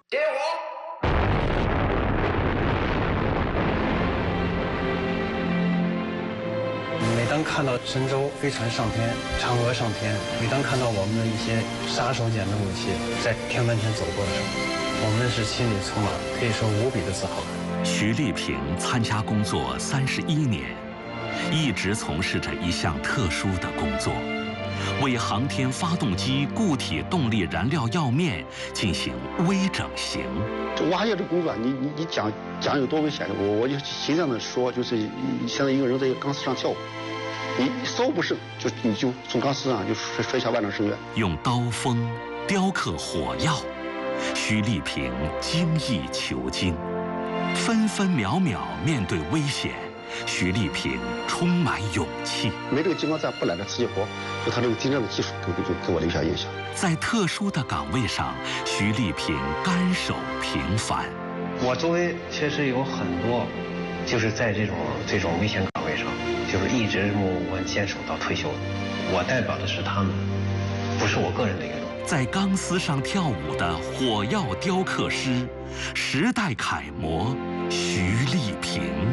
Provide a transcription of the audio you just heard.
点火！ 每当看到神舟飞船上天、嫦娥上天，每当看到我们的一些杀手锏的武器在天门前走过的时候，我们是心里充满可以说无比的自豪。 徐立平参加工作31年，一直从事着一项特殊的工作，为航天发动机固体动力燃料药面进行微整形。 这挖药这工作，你讲有多危险？我就形象的说，就是现在一个人在一个钢丝上跳舞，你稍不慎你就从钢丝上就摔下万丈深渊。 用刀锋雕刻火药，徐立平精益求精，分分秒秒面对危险，徐立平充满勇气。 没这个激光站不揽这瓷器活，就他这个精湛的技术给我留下印象。 在特殊的岗位上，徐立平甘守平凡。 我周围确实有很多，就是在这种危险岗位上，就是一直默默坚守到退休的。我代表的是他们，不是我个人的一个。 在钢丝上跳舞的火药雕刻师，时代楷模徐立平。